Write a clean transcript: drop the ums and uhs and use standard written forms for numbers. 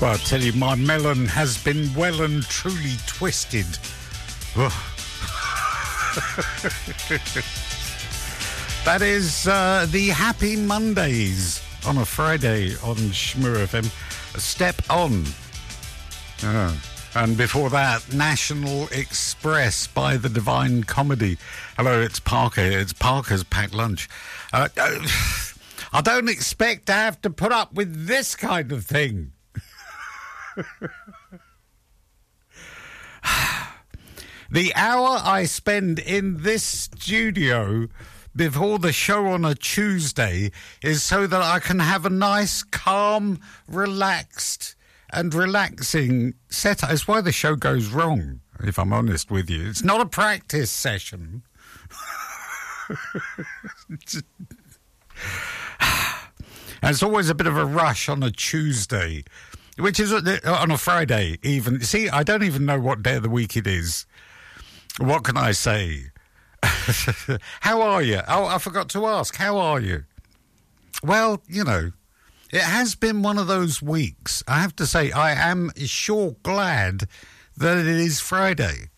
Well, I tell you, my melon has been well and truly twisted. That is the Happy Mondays on a Friday on Shmur FM. Step On. And before that, National Express by the Divine Comedy. Hello, it's Parker. It's Parker's Packed Lunch. I don't expect to have to put up with this kind of thing. The hour I spend in this studio before the show on a Tuesday is so that I can have a nice, calm, relaxed and relaxing setup. It's why the show goes wrong, if I'm honest with you. It's not a practice session. And it's always a bit of a rush on a Tuesday, which is on a Friday even. See, I don't even know what day of the week it is. What can I say? How are you? Oh, I forgot to ask. How are you? Well, you know, it has been one of those weeks. I have to say, I am sure glad that it is Friday.